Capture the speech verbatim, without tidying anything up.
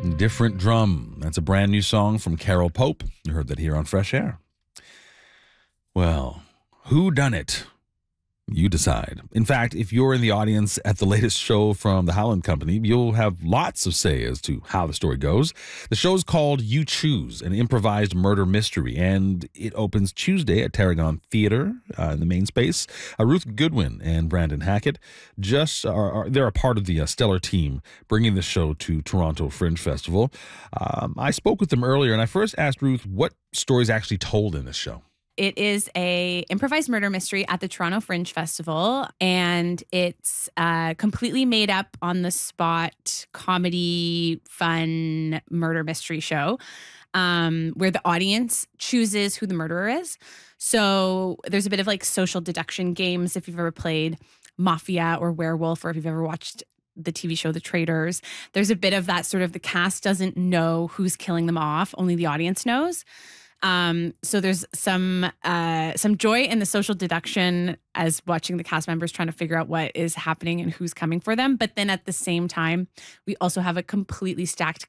Different Drum. That's a brand new song from Carol Pope. You heard that here on Fresh Air. Well, who done it? You decide. In fact, if you're in the audience at the latest show from the Howland Company, you'll have lots of say as to how the story goes. The show is called You Choose, an improvised murder mystery, and it opens Tuesday at Tarragon Theater uh, in the main space. Uh, Ruth Goodwin and Brandon Hackett just are, are they're a part of the uh, stellar team bringing the show to Toronto Fringe Festival. Um, I spoke with them earlier, and I first asked Ruth what stories actually told in this show. It is a improvised murder mystery at the Toronto Fringe Festival, and it's uh, completely made up on the spot comedy, fun murder mystery show um, where the audience chooses who the murderer is. So there's a bit of like social deduction games if you've ever played Mafia or Werewolf, or if you've ever watched the T V show The Traitors. There's a bit of that sort of the cast doesn't know who's killing them off, only the audience knows. Um, so there's some uh, some joy in the social deduction as watching the cast members trying to figure out what is happening and who's coming for them. But then at the same time, we also have a completely stacked